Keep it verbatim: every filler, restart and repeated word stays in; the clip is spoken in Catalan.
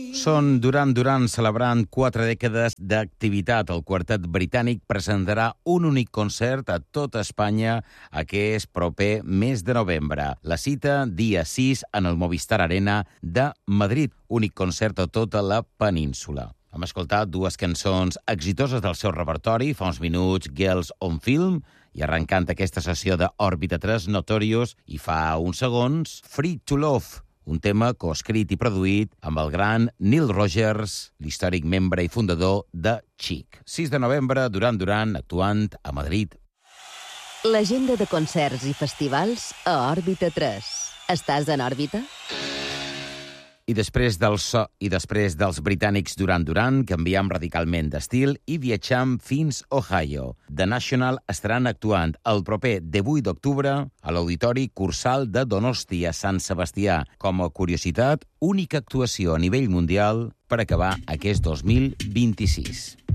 Són Duran Duran celebrant quatre dècades d'activitat. El quartet britànic presentarà un únic concert a tota Espanya aquest proper mes de novembre. La cita, dia sis, en el Movistar Arena de Madrid. Únic concert a tota la península. Hem escoltat dues cançons exitoses del seu repertori, fa uns minuts Girls on Film, i arrencant aquesta sessió d'Òrbita tres, Notorious, i fa uns segons Free to Love, un tema coescrit i produït amb el gran Neil Rogers, l'històric membre i fundador de Chic. sis de novembre, Duran Duran actuant a Madrid. L'agenda de concerts i festivals a Òrbita tres. Estàs en òrbita? I després, del so, I després dels britànics Duran Duran, canviem radicalment d'estil i viatjam fins Ohio. The National estaran actuant el proper divuit d'octubre a l'Auditori Cursal de Donosti, a Sant Sebastià. Com a curiositat, única actuació a nivell mundial per acabar aquest dos mil vint-i-sis.